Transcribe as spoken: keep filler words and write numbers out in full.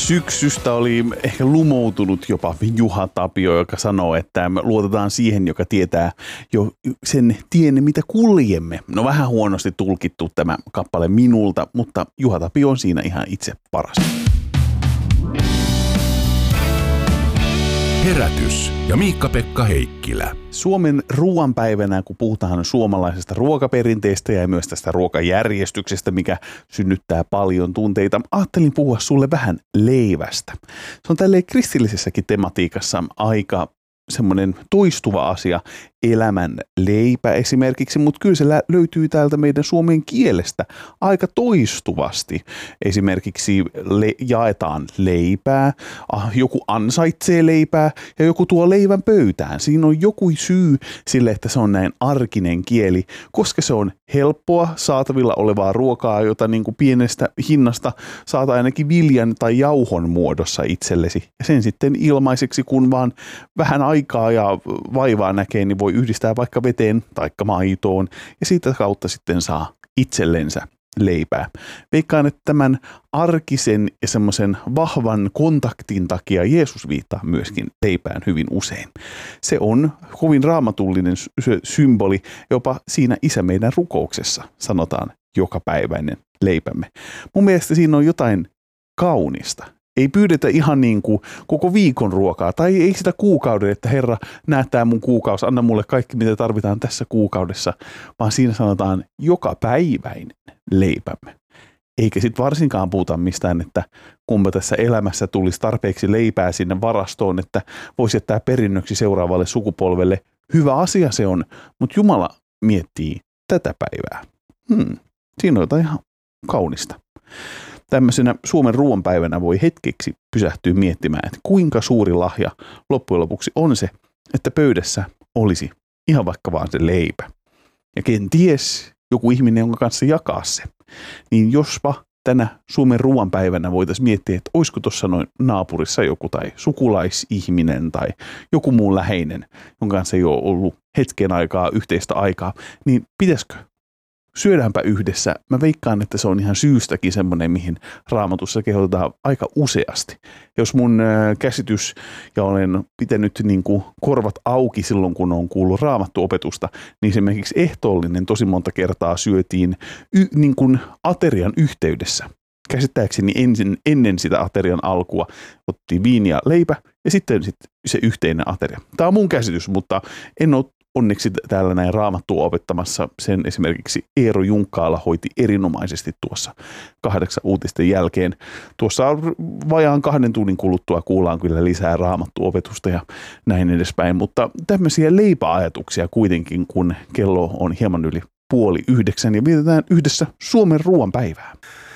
syksystä oli ehkä lumoutunut jopa Juha Tapio, joka sanoo, että me luotetaan siihen, joka tietää jo sen tien, mitä kuljemme. No vähän huonosti tulkittu tämä kappale minulta, mutta Juha Tapio on siinä ihan itse paras. Herätys ja Miikka-Pekka Heikkilä. Suomen ruoanpäivänä, kun puhutaan suomalaisesta ruokaperinteestä ja myös tästä ruokajärjestyksestä, mikä synnyttää paljon tunteita, ajattelin puhua sulle vähän leivästä. Se on tälleen kristillisessäkin tematiikassa aika semmoinen toistuva asia, elämän leipä esimerkiksi, mutta kyllä se löytyy täältä meidän suomen kielestä aika toistuvasti. Esimerkiksi le- jaetaan leipää, joku ansaitsee leipää ja joku tuo leivän pöytään. Siinä on joku syy sille, että se on näin arkinen kieli, koska se on helppoa saatavilla olevaa ruokaa, jota niin kuin pienestä hinnasta saat ainakin viljan tai jauhon muodossa itsellesi. Ja sen sitten ilmaiseksi, kun vaan vähän aikaa ja vaivaa näkee, niin voi yhdistää vaikka veteen tai maitoon ja siitä kautta sitten saa itsellensä leipää. Veikkaan, että tämän arkisen ja semmoisen vahvan kontaktin takia Jeesus viittaa myöskin leipään hyvin usein. Se on kovin raamatullinen symboli, jopa siinä Isä meidän rukouksessa sanotaan jokapäiväinen leipämme. Mun mielestä siinä on jotain kaunista. Ei pyydetä ihan niin kuin koko viikon ruokaa tai ei sitä kuukauden, että Herra, näet tää mun kuukausi, anna mulle kaikki mitä tarvitaan tässä kuukaudessa, vaan siinä sanotaan jokapäiväinen leipämme. Eikä sitten varsinkaan puhuta mistään, että kumpa tässä elämässä tulisi tarpeeksi leipää sinne varastoon, että voisi jättää perinnöksi seuraavalle sukupolvelle. Hyvä asia se on, mutta Jumala miettii tätä päivää. Hmm, siinä on jotain ihan kaunista. Tämmöisenä Suomen ruoanpäivänä voi hetkeksi pysähtyä miettimään, että kuinka suuri lahja loppujen lopuksi on se, että pöydässä olisi ihan vaikka vaan se leipä. Ja kenties joku ihminen, jonka kanssa jakaa se. Niin jospa tänä Suomen ruoanpäivänä voitaisiin miettiä, että olisiko tuossa noin naapurissa joku tai sukulaisihminen tai joku muu läheinen, jonka kanssa ei ole ollut hetken aikaa, yhteistä aikaa, niin pitäisikö? Syödäänpä yhdessä. Mä veikkaan, että se on ihan syystäkin semmoinen, mihin Raamatussa kehotetaan aika useasti. Jos mun käsitys, ja olen pitänyt niin kuin korvat auki silloin, kun on kuullut Raamattuopetusta, niin esimerkiksi ehtoollinen tosi monta kertaa syötiin y- niin kuin aterian yhteydessä. Käsittääkseni ensin, ennen sitä aterian alkua otettiin viini ja leipä ja sitten sit se yhteinen ateria. Tämä on mun käsitys, mutta en ole onneksi täällä näin Raamattua opettamassa. Sen esimerkiksi Eero Junkkaala hoiti erinomaisesti tuossa kahdeksan uutisten jälkeen. Tuossa vajaan kahden tunnin kuluttua kuullaan kyllä lisää Raamattuopetusta ja näin edespäin. Mutta tämmöisiä leipäajatuksia kuitenkin, kun kello on hieman yli puoli yhdeksän ja vietetään yhdessä Suomen ruoanpäivää.